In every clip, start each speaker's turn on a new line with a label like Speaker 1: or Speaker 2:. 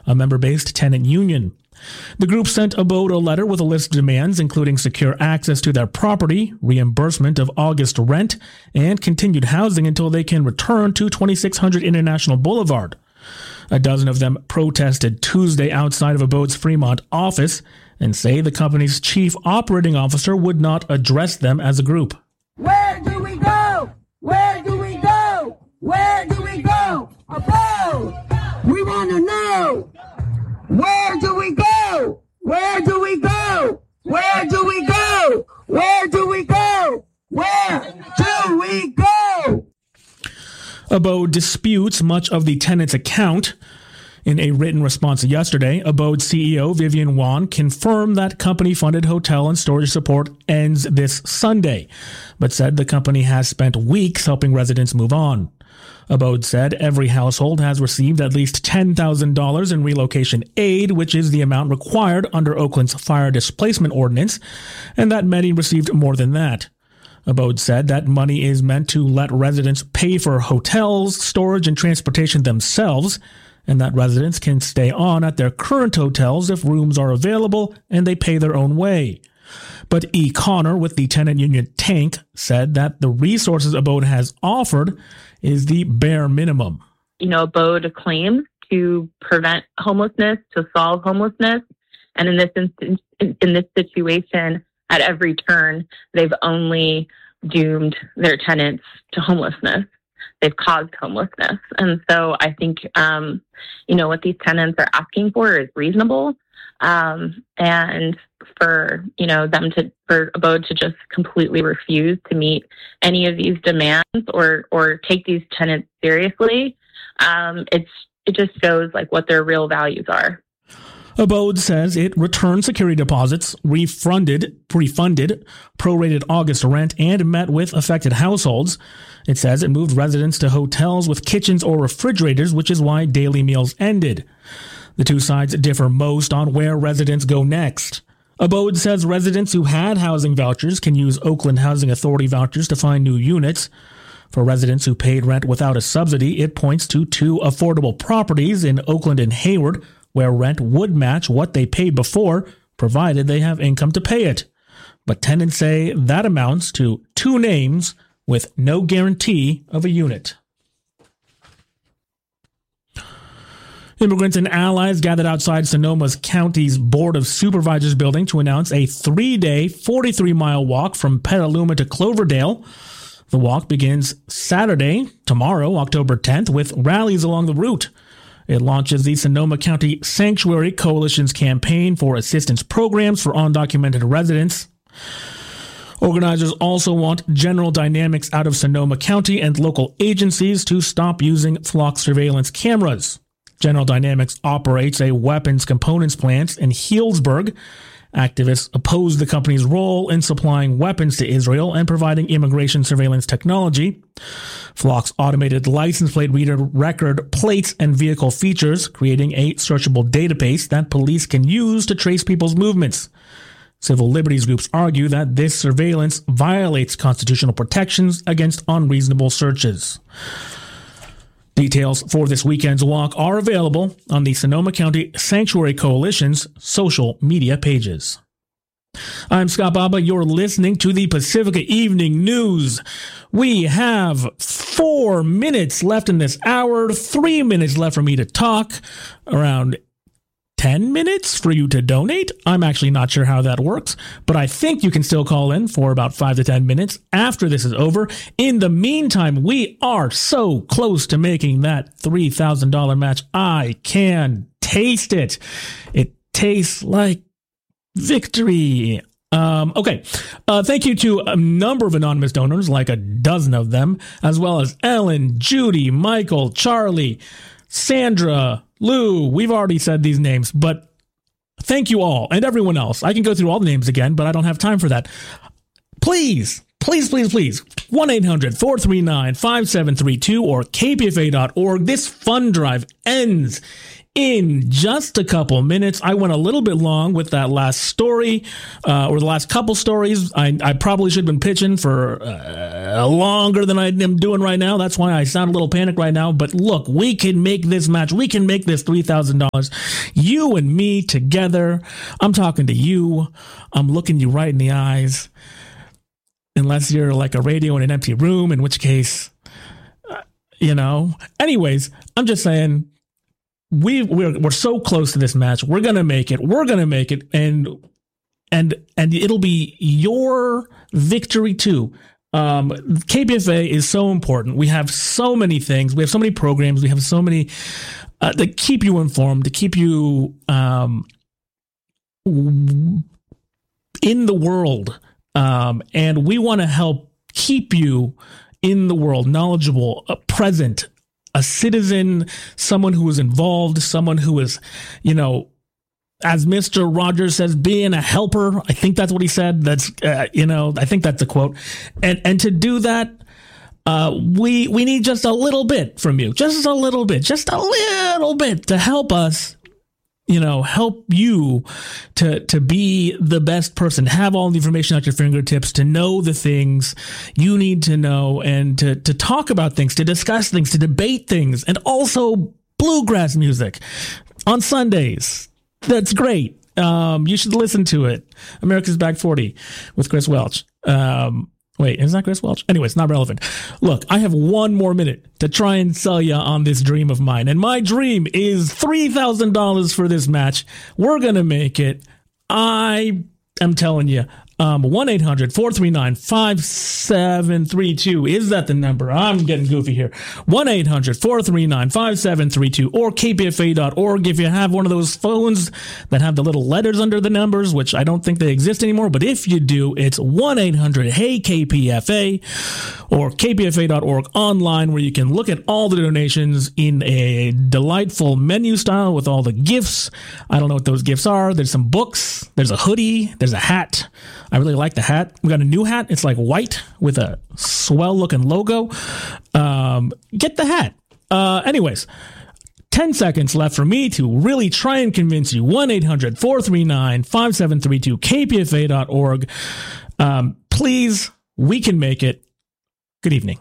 Speaker 1: a member-based tenant union. The group sent Abode a letter with a list of demands, including secure access to their property, reimbursement of August rent, and continued housing until they can return to 2600 International Boulevard. A dozen of them protested Tuesday outside of Abode's Fremont office and say the company's chief operating officer would not address them as a group.
Speaker 2: Where do we go? Where do we go? Where do we go? Abode! We want to know! Where do we go? Where do we go? Where do we go? Where do we go? Where do we go?
Speaker 1: Abode disputes much of the tenant's account. In a written response yesterday, Abode CEO Vivian Wan confirmed that company-funded hotel and storage support ends this Sunday, but said the company has spent weeks helping residents move on. Abode said every household has received at least $10,000 in relocation aid, which is the amount required under Oakland's fire displacement ordinance, and that many received more than that. Abode said that money is meant to let residents pay for hotels, storage, and transportation themselves, and that residents can stay on at their current hotels if rooms are available and they pay their own way. But E. Connor with the tenant union Tank said that the resources Abode has offered is the bare minimum.
Speaker 3: Abode claims to prevent homelessness, to solve homelessness. And in this instance, in this situation, at every turn, they've only doomed their tenants to homelessness. They've caused homelessness. And so I think, what these tenants are asking for is reasonable. And for Abode to just completely refuse to meet any of these demands or take these tenants seriously, it just shows what their real values are.
Speaker 1: Abode says it returned security deposits, refunded prorated August rent, and met with affected households. It says it moved residents to hotels with kitchens or refrigerators, which is why daily meals ended. The two sides differ most on where residents go next. Abode says residents who had housing vouchers can use Oakland Housing Authority vouchers to find new units. For residents who paid rent without a subsidy, it points to two affordable properties in Oakland and Hayward, where rent would match what they paid before, provided they have income to pay it. But tenants say that amounts to two names with no guarantee of a unit. Immigrants and allies gathered outside Sonoma County's Board of Supervisors building to announce a 3-day, 43-mile walk from Petaluma to Cloverdale. The walk begins Saturday, tomorrow, October 10th, with rallies along the route. It launches the Sonoma County Sanctuary Coalition's campaign for assistance programs for undocumented residents. Organizers also want General Dynamics out of Sonoma County and local agencies to stop using flock surveillance cameras. General Dynamics operates a weapons components plant in Healdsburg. Activists oppose the company's role in supplying weapons to Israel and providing immigration surveillance technology. Flock's automated license plate reader record plates and vehicle features, creating a searchable database that police can use to trace people's movements. Civil liberties groups argue that this surveillance violates constitutional protections against unreasonable searches. Details for this weekend's walk are available on the Sonoma County Sanctuary Coalition's social media pages. I'm Scott Baba. You're listening to the Pacifica Evening News. We have 4 minutes left in this hour, 3 minutes left for me to talk, around 10 minutes for you to donate. I'm actually not sure how that works, but I think you can still call in for about 5 to 10 minutes after this is over. In the meantime, we are so close to making that $3,000 match. I can taste it. It tastes like victory. Okay. Thank you to a number of anonymous donors, like a dozen of them, as well as Ellen, Judy, Michael, Charlie, Sandra, Lou. We've already said these names, but thank you all and everyone else. I can go through all the names again, but I don't have time for that. Please, 1-800-439-5732 or kpfa.org. This fund drive ends in just a couple minutes. I went a little bit long with that last story, or the last couple stories. I probably should have been pitching for longer than I am doing right now. That's why I sound a little panicked right now. But look, we can make this match. We can make this $3,000. You and me together. I'm talking to you. I'm looking you right in the eyes. Unless you're like a radio in an empty room, in which case, Anyways, I'm just saying, we're so close to this match. We're gonna make it. We're gonna make it, and it'll be your victory too. KPFA is so important. We have so many things. We have so many programs. We have so many that keep you informed, to keep you in the world. And we want to help keep you in the world, knowledgeable, present, a citizen, someone who is involved, someone who is, as Mr. Rogers says, being a helper. I think that's what he said. That's, I think that's a quote. And to do that, we need just a little bit from you, just a little bit to help us, help you to be the best person, have all the information at your fingertips, to know the things you need to know, and to talk about things, to discuss things, to debate things, and also bluegrass music on Sundays. That's great. You should listen to it. America's Back 40 with Chris Welch. Wait, is that Chris Welch? Anyway, it's not relevant. Look, I have one more minute to try and sell you on this dream of mine. And my dream is $3,000 for this match. We're going to make it. I am telling you, 1-800-439-5732. Is that the number? I'm getting goofy here. 1-800-439-5732 or kpfa.org if you have one of those phones that have the little letters under the numbers, which I don't think they exist anymore. But if you do, it's 1-800-HEY-KPFA or kpfa.org online, where you can look at all the donations in a delightful menu style with all the gifts. I don't know what those gifts are. There's some books. There's a hoodie. There's a hat. I really like the hat. We got a new hat. It's like white with a swell looking logo. Get the hat. Anyways, 10 seconds left for me to really try and convince you. 1-800-439-5732, kpfa.org. Please, we can make it. Good evening.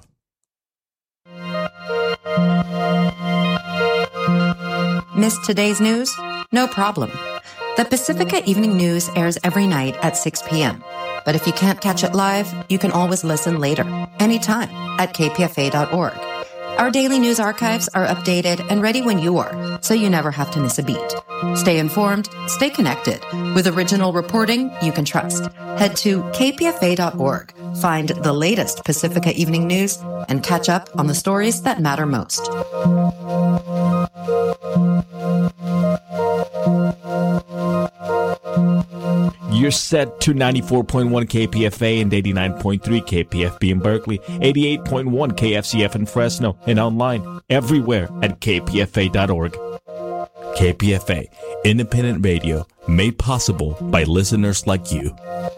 Speaker 4: Missed today's news? No problem. The Pacifica Evening News airs every night at 6 p.m. But if you can't catch it live, you can always listen later, anytime, at kpfa.org. Our daily news archives are updated and ready when you are, so you never have to miss a beat. Stay informed, stay connected. With original reporting you can trust. Head to kpfa.org, find the latest Pacifica Evening News, and catch up on the stories that matter most.
Speaker 5: You're set to 94.1 KPFA and 89.3 KPFB in Berkeley, 88.1 KFCF in Fresno, and online everywhere at kpfa.org. KPFA, independent radio made possible by listeners like you.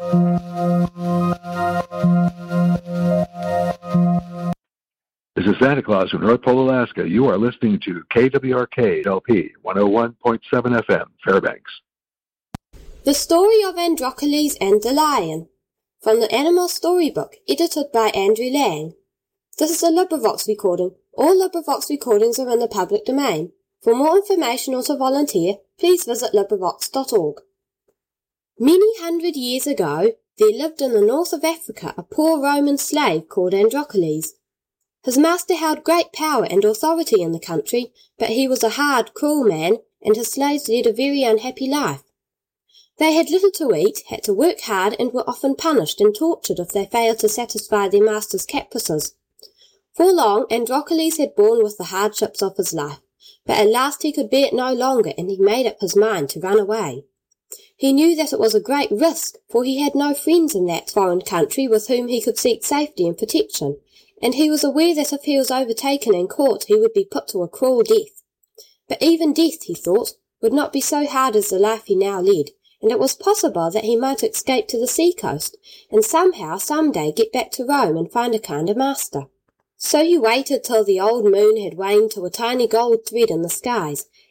Speaker 6: This is Santa Claus from North Pole, Alaska. You are listening to KWRK LP 101.7 FM, Fairbanks.
Speaker 7: The Story of Androcles and the Lion, from the Animal Storybook, edited by Andrew Lang. This is a LibriVox recording. All LibriVox recordings are in the public domain. For more information or to volunteer, please visit LibriVox.org. Many hundred years ago, there lived in the north of Africa a poor Roman slave called Androcles. His master held great power and authority in the country, but he was a hard, cruel man, and his slaves led a very unhappy life. They had little to eat, had to work hard, and were often punished and tortured if they failed to satisfy their master's caprices. For long, Androcles had borne with the hardships of his life, but at last he could bear it no longer, and he made up his mind to run away. He knew that it was a great risk, for he had no friends in that foreign country with whom he could seek safety and protection, and he was aware that if he was overtaken and caught, he would be put to a cruel death. But even death, he thought, would not be so hard as the life he now led, and it was possible that he might escape to the sea-coast, and somehow, some day, get back to Rome and find a kinder master. So he waited till the old moon had waned to a tiny gold thread in the skies,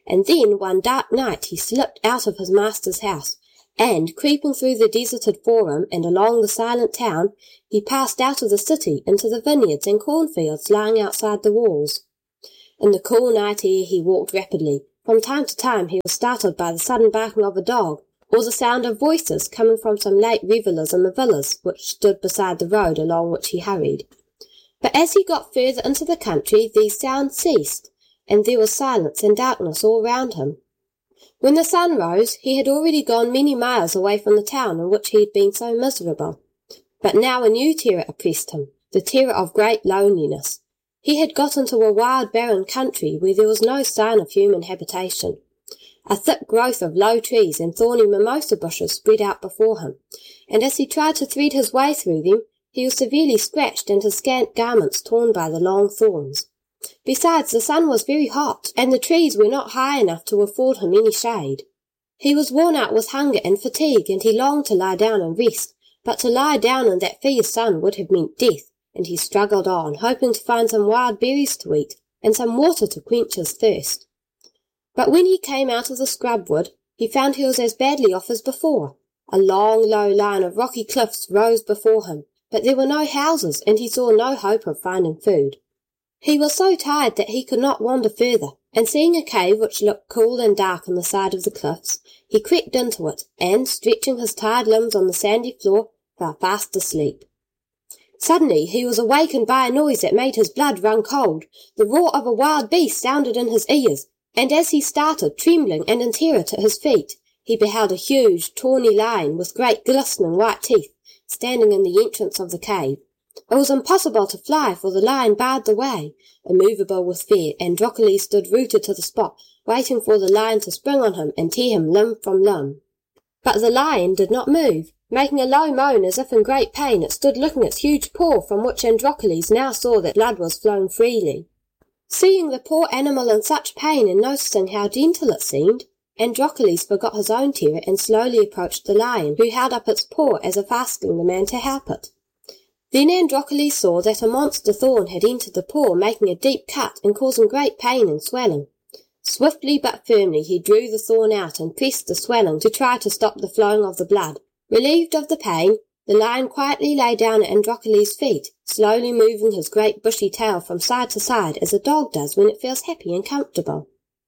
Speaker 7: and then one dark night he slipped out of his master's house, and, creeping through the deserted forum and along the silent town, he passed out of the city into the vineyards and cornfields lying outside the walls. In the cool night air he walked rapidly. From time to time he was startled by the sudden barking of a dog, or the sound of voices coming from some late revellers in the villas which stood beside the road along which he hurried. But as he got further into the country these sounds ceased, and there was silence and darkness all round him. When the sun rose, he had already gone many miles away from the town in which he had been so miserable. But now a new terror oppressed him, the terror of great loneliness. He had got into a wild, barren country where there was no sign of human habitation. A thick growth of low trees and thorny mimosa bushes spread out before him, and as he tried to thread his way through them, he was severely scratched and his scant garments torn by the long thorns. Besides, the sun was very hot, and the trees were not high enough to afford him any shade. He was worn out with hunger and fatigue, and he longed to lie down and rest, but to lie down in that fierce sun would have meant death, and he struggled on, hoping to find some wild berries to eat, and some water to quench his thirst. But when he came out of the scrub wood, he found he was as badly off as before. A long, low line of rocky cliffs rose before him, but there were no houses, and he saw no hope of finding food. He was so tired that he could not wander further, and seeing a cave which looked cool and dark on the side of the cliffs, he crept into it, and, stretching his tired limbs on the sandy floor, fell fast asleep. Suddenly he was awakened by a noise that made his blood run cold. The roar of a wild beast sounded in his ears, and as he started, trembling and in terror, to his feet, he beheld a huge, tawny lion with great glistening white teeth, standing in the entrance of the cave. It was impossible to fly, for the lion barred the way. Immovable with fear, Androcles stood rooted to the spot, waiting for the lion to spring on him and tear him limb from limb. But the lion did not move. Making a low moan as if in great pain, it stood licking its huge paw, from which Androcles now saw that blood was flowing freely. Seeing the poor animal in such pain and noticing how gentle it seemed, Androcles forgot his own terror and slowly approached the lion, who held up its paw as if asking the man to help it. Then Androcles saw that a monster thorn had entered the paw, making a deep cut and causing great pain and swelling. Swiftly but firmly he drew the thorn out and pressed the swelling to try to stop the flowing of the blood. Relieved of the pain, the lion quietly lay down at Androcles' feet, slowly moving his great bushy tail from side to side as a dog does when it feels happy and comfortable.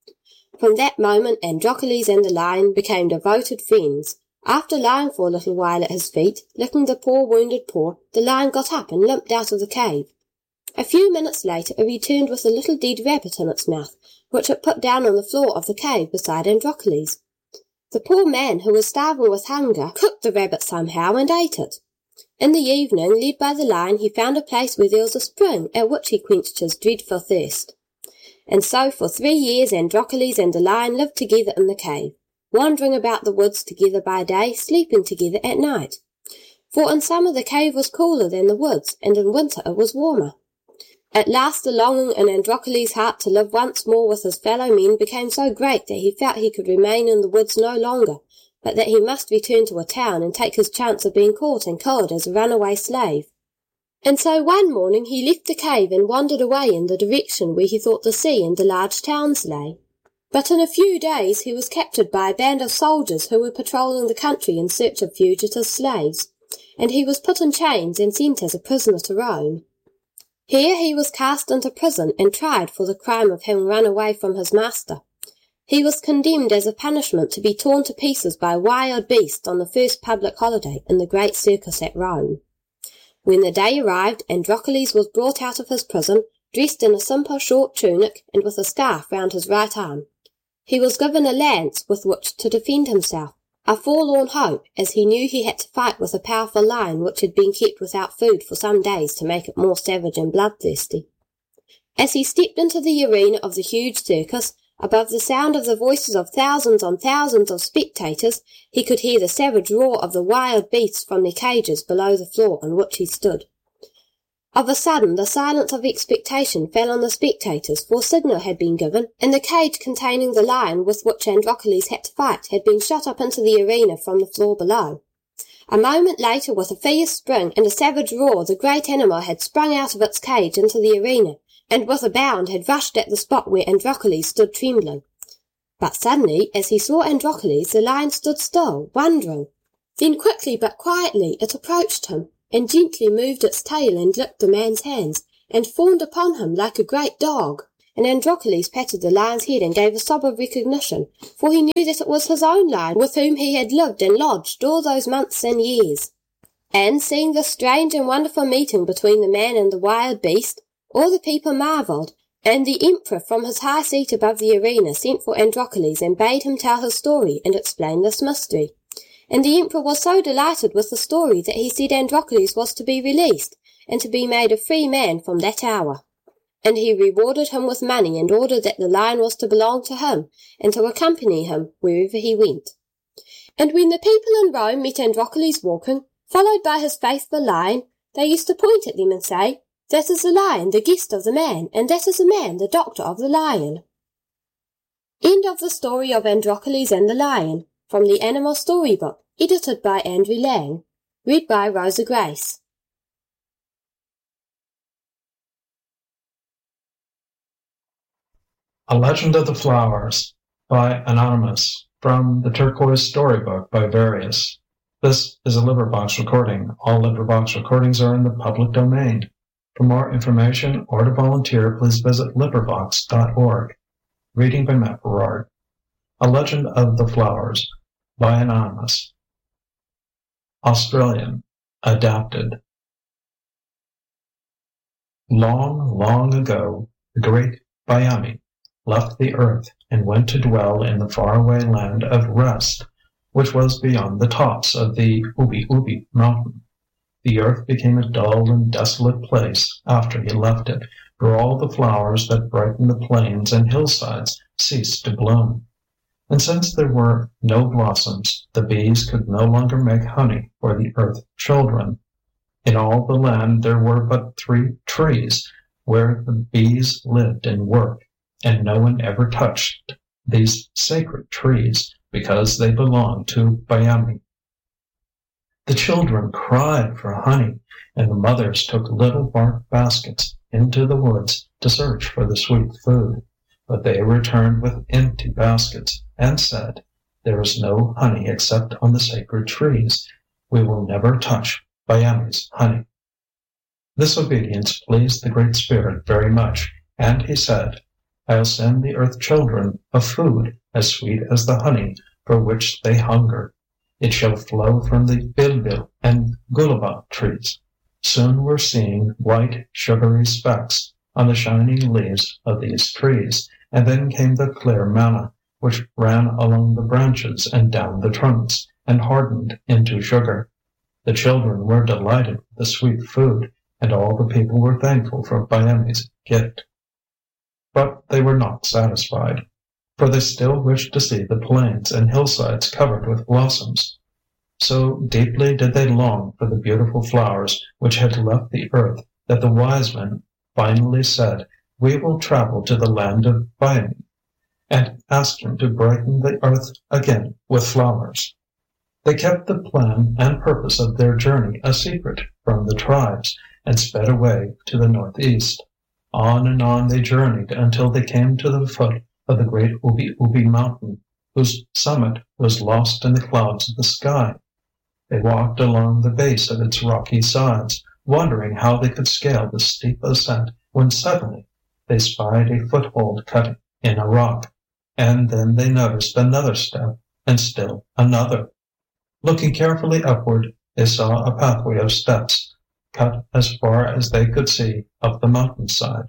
Speaker 7: From that moment Androcles and the lion became devoted friends. After lying for a little while at his feet, licking the poor wounded paw, the lion got up and limped out of the cave. A few minutes later it returned with a little dead rabbit in its mouth, which it put down on the floor of the cave beside Androcles. The poor man, who was starving with hunger, cooked the rabbit somehow and ate it. In the evening, led by the lion, he found a place where there was a spring, at which he quenched his dreadful thirst. And so for 3 years Androcles and the lion lived together in the cave, wandering about the woods together by day, sleeping together at night. For in summer the cave was cooler than the woods, and in winter it was warmer. At last the longing in Androcles' heart to live once more with his fellow men became so great that he felt he could remain in the woods no longer, but that he must return to a town and take his chance of being caught and killed as a runaway slave. And so one morning he left the cave and wandered away in the direction where he thought the sea and the large towns lay. But in a few days he was captured by a band of soldiers who were patrolling the country in search of fugitive slaves, and he was put in chains and sent as a prisoner to Rome. Here he was cast into prison and tried for the crime of having run away from his master. He was condemned as a punishment to be torn to pieces by wild beasts on the first public holiday in the great circus at Rome. When the day arrived, Androcles was brought out of his prison, dressed in a simple short tunic and with a scarf round his right arm. He was given a lance with which to defend himself, a forlorn hope, as he knew he had to fight with a powerful lion which had been kept without food for some days to make it more savage and bloodthirsty. As he stepped into the arena of the huge circus, above the sound of the voices of thousands on thousands of spectators, he could hear the savage roar of the wild beasts from their cages below the floor on which he stood. Of a sudden the silence of expectation fell on the spectators, for signal had been given, and the cage containing the lion with which Androcles had to fight had been shot up into the arena from the floor below. A moment later, with a fierce spring and a savage roar, the great animal had sprung out of its cage into the arena, and with a bound had rushed at the spot where Androcles stood trembling. But suddenly, as he saw Androcles, the lion stood still, wondering. Then quickly but quietly it approached him, and gently moved its tail and licked the man's hands, and fawned upon him like a great dog. And Androcles patted the lion's head and gave a sob of recognition, for he knew that it was his own lion with whom he had lived and lodged all those months and years. And seeing this strange and wonderful meeting between the man and the wild beast, all the people marvelled, and the emperor from his high seat above the arena sent for Androcles and bade him tell his story and explain this mystery. And the emperor was so delighted with the story that he said Androcles was to be released, and to be made a free man from that hour. And he rewarded him with money, and ordered that the lion was to belong to him, and to accompany him wherever he went. And when the people in Rome met Androcles walking, followed by his faithful lion, they used to point at them and say, "That is the lion, the guest of the man, and that is the man, the doctor of the lion." End of the story of Androcles and the Lion, from the Animal Storybook, edited by Andrew Lang. Read by Rosa Grace.
Speaker 8: A Legend of the Flowers by Anonymous, from the Turquoise Storybook by Various. This is a LibriVox recording. All LibriVox recordings are in the public domain. For more information or to volunteer, please visit LibriVox.org. Reading by Matt Berard. A Legend of the Flowers by Anonymous. Australian. Adapted. Long, long ago, the great Bayami left the earth and went to dwell in the faraway land of Rest, which was beyond the tops of the Ubi Ubi mountain. The earth became a dull and desolate place after he left it, for all the flowers that brightened the plains and hillsides ceased to bloom. And since there were no blossoms, the bees could no longer make honey for the earth children. In all the land there were but 3 trees where the bees lived and worked, and no one ever touched these sacred trees because they belonged to Bayami. The children cried for honey, and the mothers took little bark baskets into the woods to search for the sweet food. But they returned with empty baskets and said, "There is no honey except on the sacred trees. We will never touch Bayami's honey." This obedience pleased the Great Spirit very much, and he said, "I'll send the earth children a food as sweet as the honey for which they hunger. It shall flow from the bilbil and gulaba trees." Soon we're seeing white, sugary specks on the shining leaves of these trees, and then came the clear manna, which ran along the branches and down the trunks, and hardened into sugar. The children were delighted with the sweet food, and all the people were thankful for Bayami's gift. But they were not satisfied, for they still wished to see the plains and hillsides covered with blossoms. So deeply did they long for the beautiful flowers which had left the earth that the wise men finally said, "We will travel to the land of Bayami and ask him to brighten the earth again with flowers." They kept the plan and purpose of their journey a secret from the tribes, and sped away to the northeast. On and on they journeyed until they came to the foot of the great Ubi Ubi mountain, whose summit was lost in the clouds of the sky. They walked along the base of its rocky sides, wondering how they could scale the steep ascent, when suddenly they spied a foothold cut in a rock, and then they noticed another step, and still another. Looking carefully upward, they saw a pathway of steps, cut as far as they could see up the mountainside.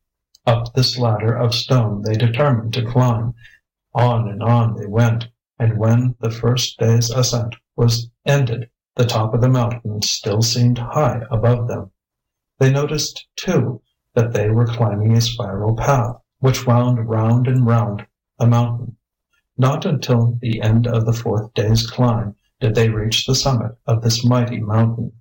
Speaker 8: Up this ladder of stone they determined to climb. On and on they went, and when the first day's ascent was ended, the top of the mountain still seemed high above them. They noticed, too, that they were climbing a spiral path, which wound round and round the mountain. Not until the end of the 4th day's climb did they reach the summit of this mighty mountain.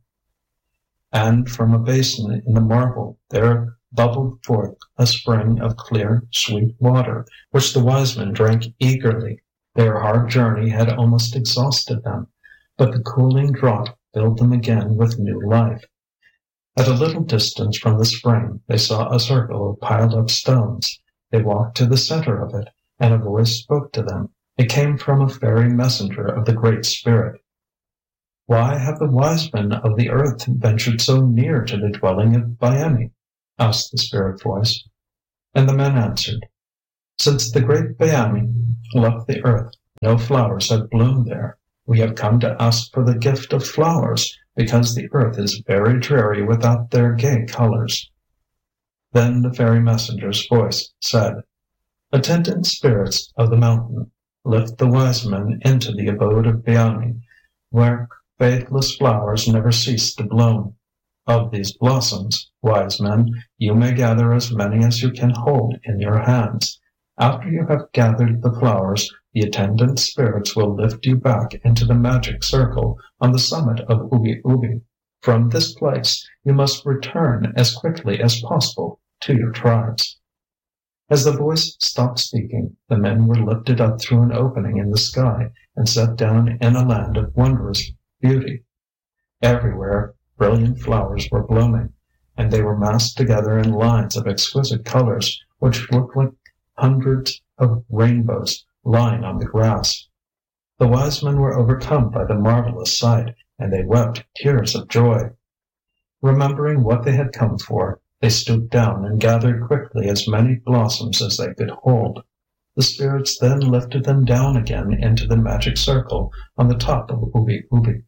Speaker 8: And from a basin in the marble there bubbled forth a spring of clear, sweet water, which the wise men drank eagerly. Their hard journey had almost exhausted them, but the cooling draught filled them again with new life. At a little distance from the spring they saw a circle of piled up stones. They walked to the center of it, and a voice spoke to them. It came from a fairy messenger of the Great Spirit. "Why have the wise men of the earth ventured so near to the dwelling of Bayami?" asked the spirit voice. And the men answered, "Since the great Bayami left the earth, no flowers have bloomed there. We have come to ask for the gift of flowers, because the earth is very dreary without their gay colors." Then the fairy messenger's voice said, "Attendant spirits of the mountain, lift the wise men into the abode of Bayami, where faithless flowers never cease to bloom. Of these blossoms, wise men, you may gather as many as you can hold in your hands. After you have gathered the flowers, the attendant spirits will lift you back into the magic circle on the summit of Ubi Ubi. From this place, you must return as quickly as possible to your tribes." As the voice stopped speaking, the men were lifted up through an opening in the sky and set down in a land of wondrous beauty. Everywhere brilliant flowers were blooming, and they were massed together in lines of exquisite colors, which looked like hundreds of rainbows lying on the grass. The wise men were overcome by the marvelous sight, and they wept tears of joy. Remembering what they had come for, they stooped down and gathered quickly as many blossoms as they could hold. The spirits then lifted them down again into the magic circle on the top of Ubi Ubi.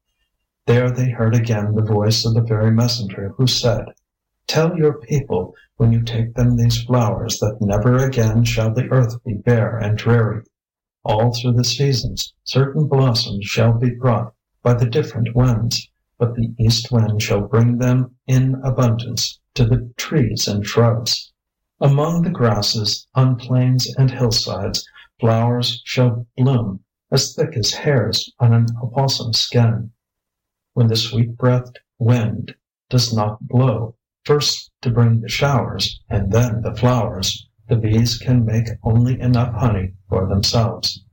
Speaker 8: There they heard again the voice of the fairy messenger, who said, "Tell your people, when you take them these flowers, that never again shall the earth be bare and dreary. All through the seasons certain blossoms shall be brought by the different winds, but the east wind shall bring them in abundance to the trees and shrubs. Among the grasses, on plains and hillsides, flowers shall bloom as thick as hairs on an opossum's skin. When the sweet-breathed wind does not blow, first to bring the showers and then the flowers, the bees can make only enough honey for themselves.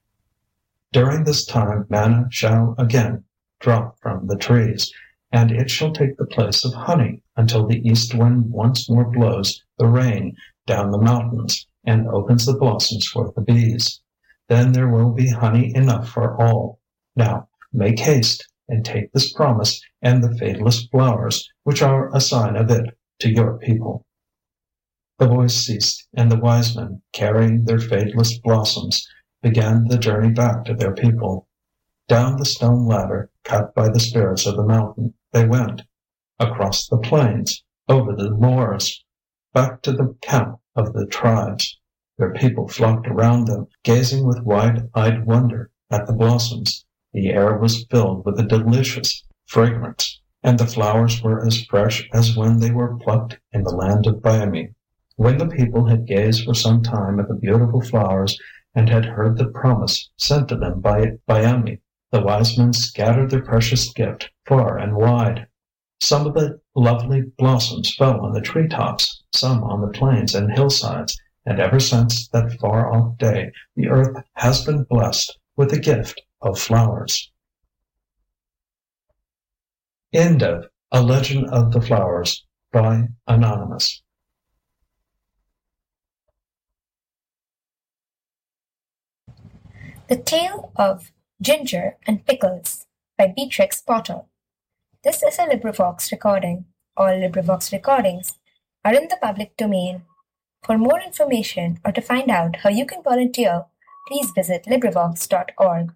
Speaker 8: During this time manna shall again drop from the trees, and it shall take the place of honey until the east wind once more blows the rain down the mountains and opens the blossoms for the bees. Then there will be honey enough for all. Now make haste and take this promise and the fadeless flowers, which are a sign of it, to your people." The voice ceased, and the wise men, carrying their fadeless blossoms, began the journey back to their people. Down the stone ladder cut by the spirits of the mountain they went, across the plains, over the moors, back to the camp of the tribes. Their people flocked around them, gazing with wide-eyed wonder at the blossoms. The air was filled with a delicious fragrance, and the flowers were as fresh as when they were plucked in the land of Bayami. When the people had gazed for some time at the beautiful flowers and had heard the promise sent to them by Bayami, the wise men scattered their precious gift far and wide. Some of the lovely blossoms fell on the treetops, some on the plains and hillsides, and ever since that far-off day the earth has been blessed with the gift of flowers. End of A Legend of the Flowers by Anonymous.
Speaker 9: The Tale of Ginger and Pickles by Beatrix Potter. This is a LibriVox recording. All LibriVox recordings are in the public domain. For more information or to find out how you can volunteer, please visit LibriVox.org.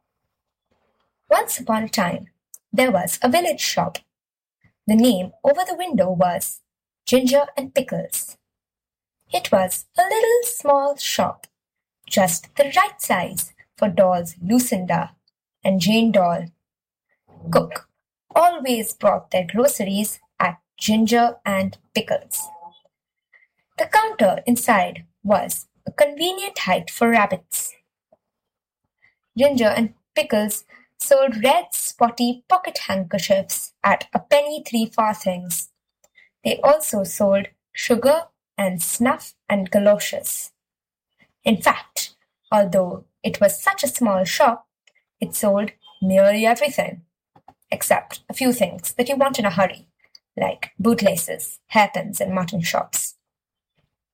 Speaker 9: Once upon a time, there was a village shop. The name over the window was Ginger and Pickles. It was a little small shop, just the right size for dolls Lucinda and Jane Doll. Cook always brought their groceries at Ginger and Pickles. The counter inside was a convenient height for rabbits. Ginger and Pickles sold red spotty pocket handkerchiefs at a penny 3 farthings. They also sold sugar and snuff and galoshes. In fact, although it was such a small shop, it sold nearly everything, except a few things that you want in a hurry, like bootlaces, hairpins, and mutton chops.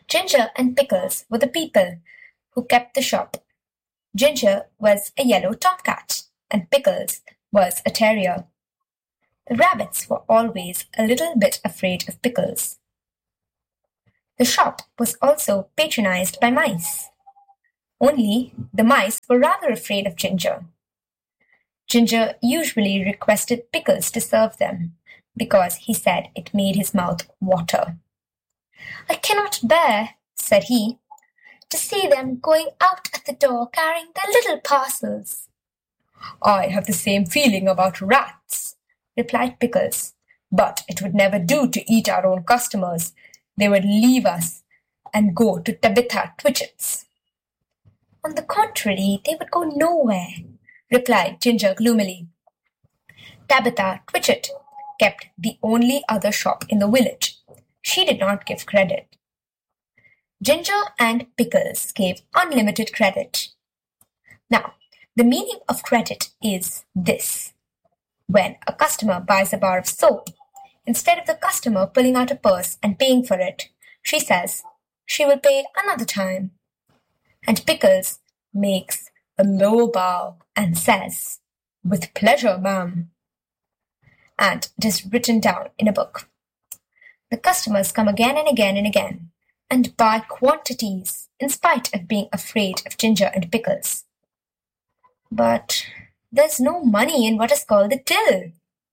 Speaker 9: Ginger and Pickles were the people who kept the shop. Ginger was a yellow tomcat, and Pickles was a terrier. The rabbits were always a little bit afraid of Pickles. The shop was also patronized by mice. Only the mice were rather afraid of Ginger. Ginger usually requested Pickles to serve them because he said it made his mouth water. "I cannot bear," said he, "to see them going out at the door carrying their little parcels." "I have the same feeling about rats," replied Pickles, "but it would never do to eat our own customers. They would leave us and go to Tabitha Twitchit's." "On the contrary, they would go nowhere," replied Ginger gloomily. Tabitha Twitchit kept the only other shop in the village. She did not give credit. Ginger and Pickles gave unlimited credit. Now, the meaning of credit is this. When a customer buys a bar of soap, instead of the customer pulling out a purse and paying for it, she says she will pay another time. And Pickles makes a low bow and says, "With pleasure, ma'am." And it is written down in a book. The customers come again and again and again and buy quantities in spite of being afraid of Ginger and Pickles. But there's no money in what is called the till.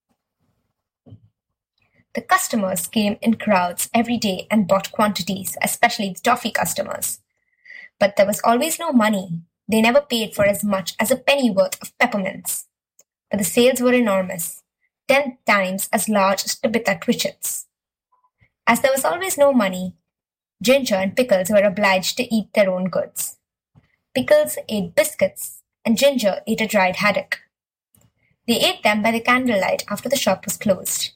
Speaker 9: The customers came in crowds every day and bought quantities, especially the toffee customers. But there was always no money. They never paid for as much as a pennyworth of peppermints. But the sales were enormous, 10 times as large as Tabitha Twitchit's. As there was always no money, Ginger and Pickles were obliged to eat their own goods. Pickles ate biscuits, and Ginger ate a dried haddock. They ate them by the candlelight after the shop was closed.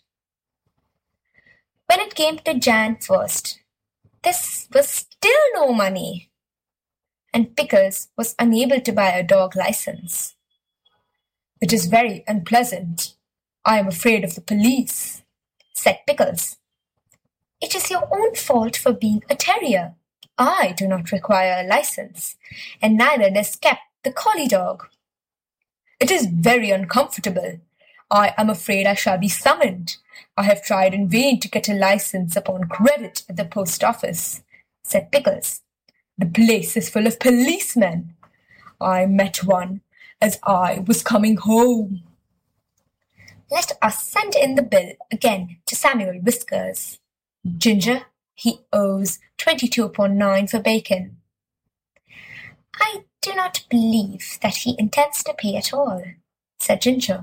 Speaker 9: When it came to Jan 1st, this was still no money, and Pickles was unable to buy a dog license. "It is very unpleasant. I am afraid of the police," said Pickles. "It is your own fault for being a terrier. I do not require a license, and neither does Kep, the collie dog." "It is very uncomfortable. I am afraid I shall be summoned. I have tried in vain to get a license upon credit at the post office," said Pickles. "The place is full of policemen. I met one as I was coming home." Let us send in the bill again to Samuel Whiskers. Ginger, he owes 22.9 for bacon. "I do not believe that he intends to pay at all," said Ginger.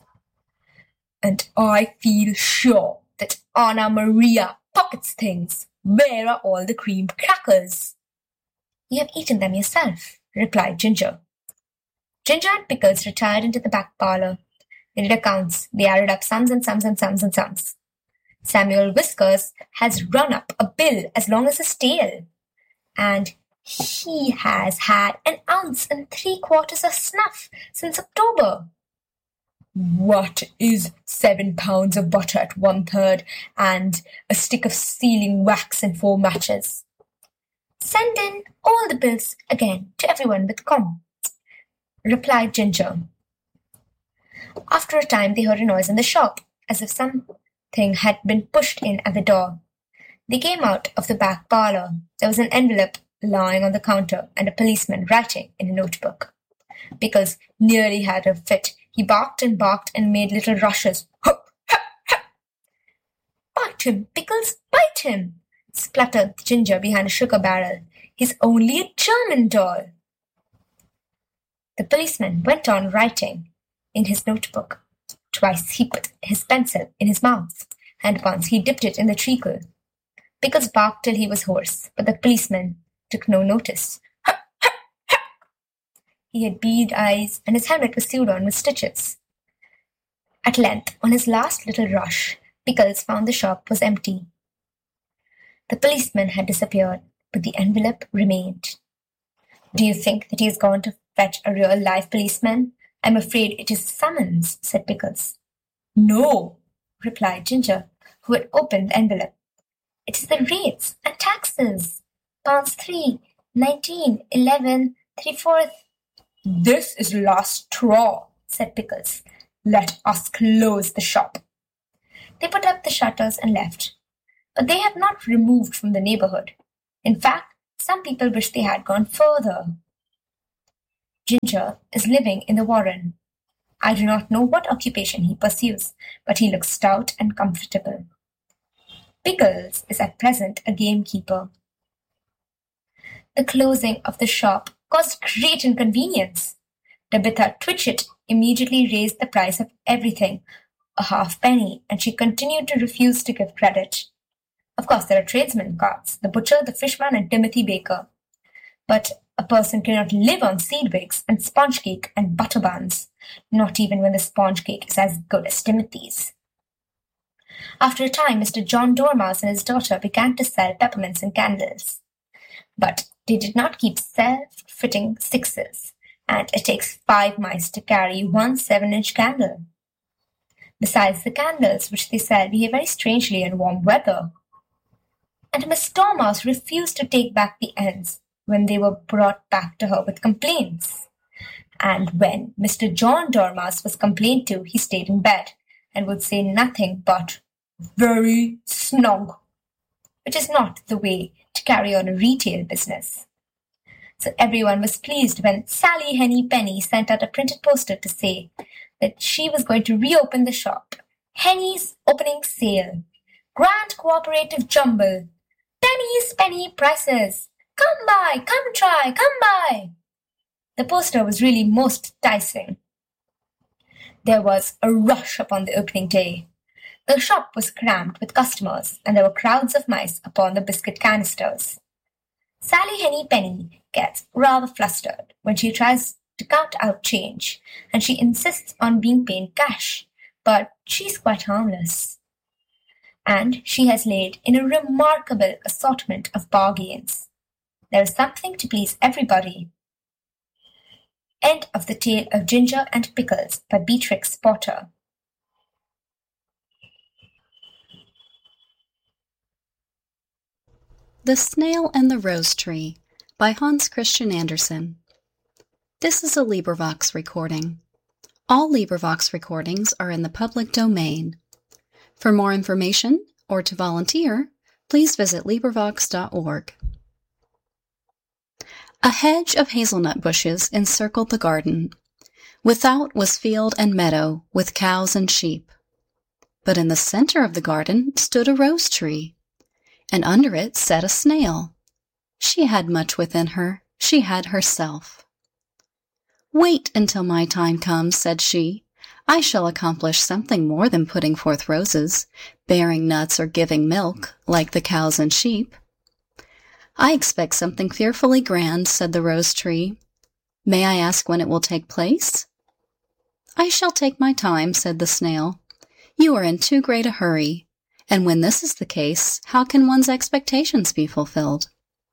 Speaker 9: "And I feel sure that Anna Maria pockets things. Where are all the cream crackers?" "You have eaten them yourself," replied Ginger. Ginger and Pickles retired into the back parlour. They did accounts. They added up sums and sums and sums and sums. Samuel Whiskers has run up a bill as long as his tail, and he has had 1 ounce and 3/4 of snuff since October. What is 7 pounds of butter at 1/3 and a stick of sealing wax and 4 matches? "Send in all the bills again to everyone with com," replied Ginger. After a time they heard a noise in the shop, as if something had been pushed in at the door. They came out of the back parlour. There was an envelope lying on the counter and a policeman writing in a notebook. Pickles nearly had a fit. He barked and made little rushes. "Hup, hup, hup." "Bite him, Pickles, bite him," spluttered Ginger behind a sugar barrel. "He's only a German doll." The policeman went on writing in his notebook. Twice he put his pencil in his mouth, and once he dipped it in the treacle. Pickles barked till he was hoarse, but the policeman took no notice. "Hup, hup, hup." He had bead eyes, and his helmet was sewed on with stitches. At length, on his last little rush, Pickles found the shop was empty. The policeman had disappeared, but the envelope remained. "Do you think that he has gone to fetch a real live policeman? I'm afraid it is summons," said Pickles. "No," replied Ginger, who had opened the envelope. "It is the rates and taxes. Pounds 3, 19, 11, 3/4. This is last straw, said Pickles. Let us close the shop. They put up the shutters and left. But they had not removed from the neighborhood. In fact, some people wish they had gone further. Ginger is living in the Warren. I do not know what occupation he pursues, but he looks stout and comfortable. Pickles is at present a gamekeeper. The closing of the shop caused great inconvenience. Tabitha Twitchit immediately raised the price of everything a halfpenny, and she continued to refuse to give credit. Of course, there are tradesmen carts, the butcher, the fishman, and Timothy Baker. But a person cannot live on seed wigs and sponge cake and butter buns, not even when the sponge cake is as good as Timothy's. After a time, Mr. John Dormouse and his daughter began to sell peppermints and candles. But they did not keep self-fitting sixes, and it takes 5 mice to carry one 7-inch candle. Besides, the candles which they sell behave very strangely in warm weather. And Miss Dormouse refused to take back the ends when they were brought back to her with complaints. And when Mr. John Dormouse was complained to, he stayed in bed and would say nothing but "very snug," which is not the way to carry on a retail business. So everyone was pleased when Sally Henny Penny sent out a printed poster to say that she was going to reopen the shop. Henny's opening sale. Grand cooperative jumble. Penny's penny prices. Come by, come try, come by. The poster was really most enticing. There was a rush upon the opening day. The shop was crammed with customers, and there were crowds of mice upon the biscuit canisters. Sally Henny Penny gets rather flustered when she tries to count out change, and she insists on being paid cash, but she's quite harmless. And she has laid in a remarkable assortment of bargains. There is something to please everybody. End of the Tale of Ginger and Pickles by Beatrix Potter.
Speaker 10: The Snail and the Rose Tree by Hans Christian Andersen. This is a LibriVox recording. All LibriVox recordings are in the public domain. For more information or to volunteer, please visit LibriVox.org. A hedge of hazelnut bushes encircled the garden. Without was field and meadow, with cows and sheep. But in the center of the garden stood a rose tree, and under it sat a snail. She had much within her. She had herself. "Wait until my time comes," said she. "I shall accomplish something more than putting forth roses, bearing nuts, or giving milk, like the cows and sheep." "I expect something fearfully grand," said the rose tree. "May I ask when it will take place?" "I shall take my time," said the snail. "You are in too great a hurry, and when this is the case, how can one's expectations be fulfilled?"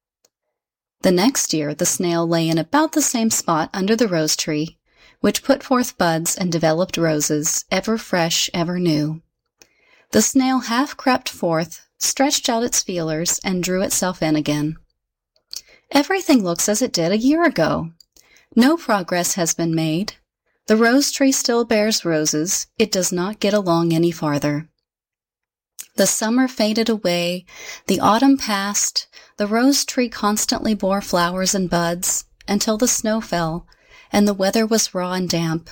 Speaker 10: The next year the snail lay in about the same spot under the rose tree, which put forth buds and developed roses, ever fresh, ever new. The snail half crept forth, stretched out its feelers, and drew itself in again. "Everything looks as it did a year ago. No progress has been made. The rose tree still bears roses. It does not get along any farther." The summer faded away, the autumn passed, the rose tree constantly bore flowers and buds, until the snow fell, and the weather was raw and damp.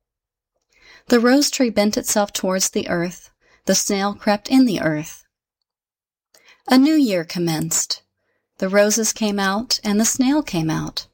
Speaker 10: The rose tree bent itself towards the earth, the snail crept in the earth. A new year commenced. The roses came out, and the snail came out.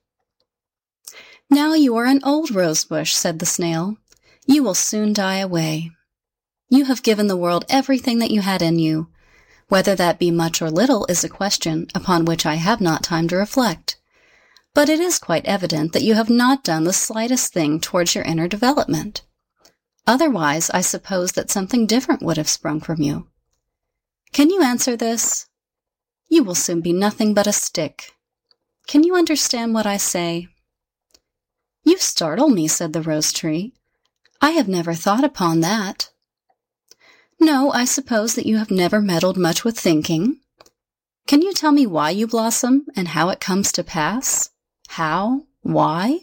Speaker 10: "Now you are an old rosebush," said the snail. "You will soon die away. You have given the world everything that you had in you. Whether that be much or little is a question upon which I have not time to reflect. But it is quite evident that you have not done the slightest thing towards your inner development. Otherwise, I suppose that something different would have sprung from you. Can you answer this? You will soon be nothing but a stick. Can you understand what I say?" "You startle me," said the rose tree. "I have never thought upon that." "No, I suppose that you have never meddled much with thinking." Can you tell me why you blossom and how it comes to pass? How? Why?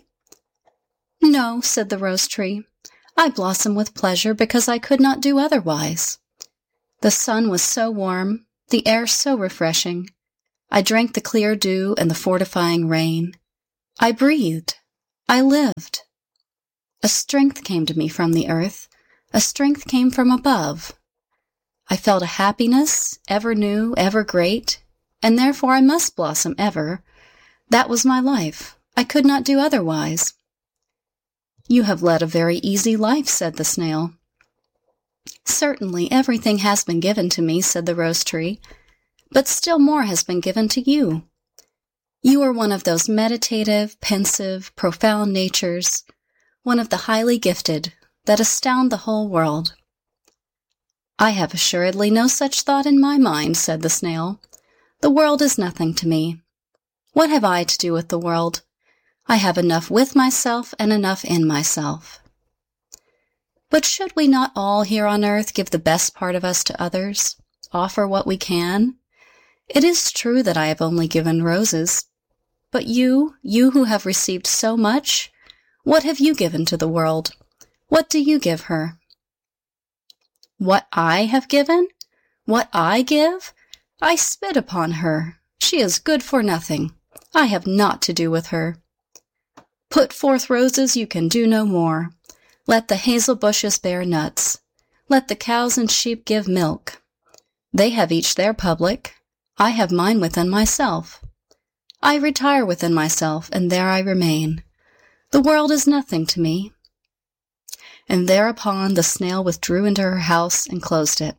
Speaker 10: No, said the rose tree. I blossom with pleasure because I could not do otherwise. The sun was so warm, the air so refreshing. I drank the clear dew and the fortifying rain. I breathed. I lived. A strength came to me from the earth. A strength came from above. I felt a happiness, ever new, ever great, and therefore I must blossom ever. That was my life. I could not do otherwise. You have led a very easy life, said the snail. Certainly everything has been given to me, said the rose tree, but still more has been given to you. You are one of those meditative, pensive, profound natures, one of the highly gifted, that astound the whole world. I have assuredly no such thought in my mind, said the snail. The world is nothing to me. What have I to do with the world? I have enough with myself and enough in myself. But should we not all here on earth give the best part of us to others, offer what we can? It is true that I have only given roses, but you who have received so much, what have you given to the world? What do you give her? What I have given? What I give? I spit upon her. She is good for nothing. I have naught to do with her. Put forth roses, you can do no more. Let the hazel bushes bear nuts. Let the cows and sheep give milk. They have each their public. I have mine within myself. I retire within myself, and there I remain. The world is nothing to me. And thereupon the snail withdrew into her house and closed it.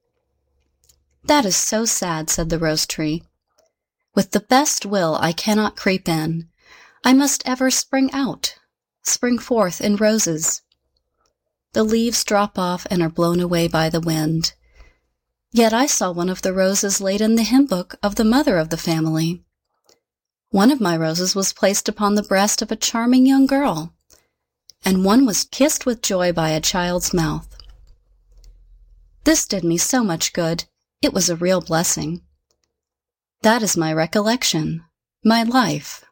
Speaker 10: That is so sad, said the rose tree. With the best will I cannot creep in. I must ever spring out, spring forth in roses. The leaves drop off and are blown away by the wind. Yet I saw one of the roses laid in the hymn book of the mother of the family. One of my roses was placed upon the breast of a charming young girl, and one was kissed with joy by a child's mouth. This did me so much good, it was a real blessing. That is my recollection, my life.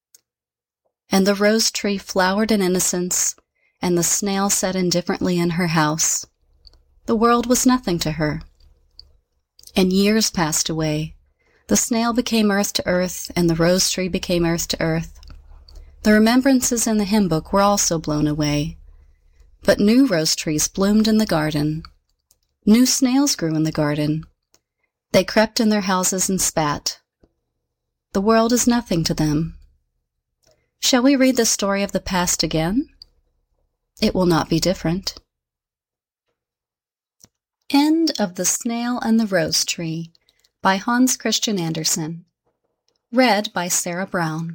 Speaker 10: And the rose tree flowered in innocence, and the snail sat indifferently in her house. The world was nothing to her. And years passed away. The snail became earth to earth, and the rose tree became earth to earth. The remembrances in the hymn book were also blown away. But new rose trees bloomed in the garden. New snails grew in the garden. They crept in their houses and spat. The world is nothing to them. Shall we read the story of the past again? It will not be different. End of The Snail and the Rose Tree by Hans Christian Andersen. Read by Sarah Brown.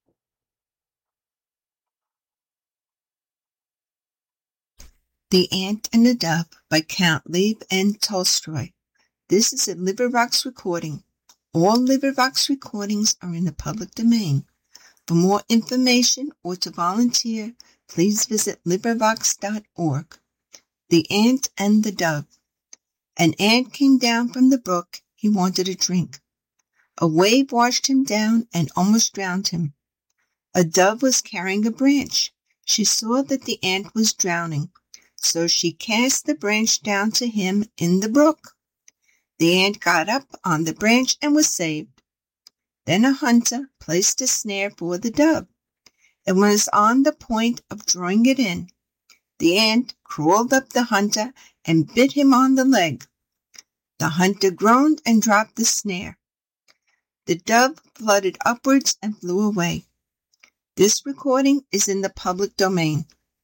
Speaker 11: The Ant and the Dove by Count Lev N. Tolstoy. This is a LibriVox recording. All LibriVox recordings are in the public domain. For more information or to volunteer, please visit LibriVox.org. The Ant and the Dove. An ant came down from the brook. He wanted a drink. A wave washed him down and almost drowned him. A dove was carrying a branch. She saw that the ant was drowning, so she cast the branch down to him in the brook. The ant got up on the branch and was saved. Then a hunter placed a snare for the dove, and was on the point of drawing it in. The ant crawled up the hunter and bit him on the leg. The hunter groaned and dropped the snare. The dove fluttered upwards and flew away. This recording is in the public domain.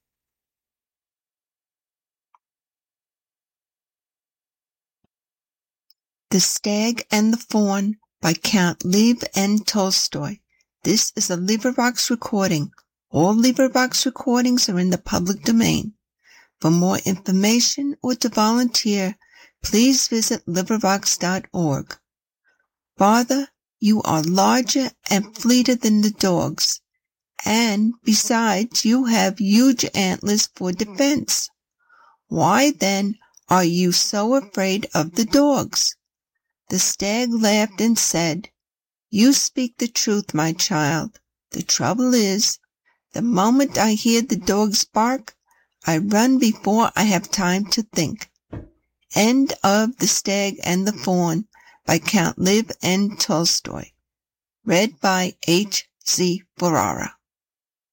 Speaker 11: The Stag and the Fawn by Count Lev N. Tolstoy. This is a LibriVox recording. All LibriVox recordings are in the public domain. For more information or to volunteer, please visit LibriVox.org. Father, you are larger and fleeter than the dogs, and besides you have huge antlers for defense. Why then are you so afraid of the dogs? The stag laughed and said, "You speak the truth, my child. The trouble is, the moment I hear the dogs bark, I run before I have time to think." End of The Stag and the Fawn by Count Lev N. Tolstoy. Read by H. Z. Ferrara.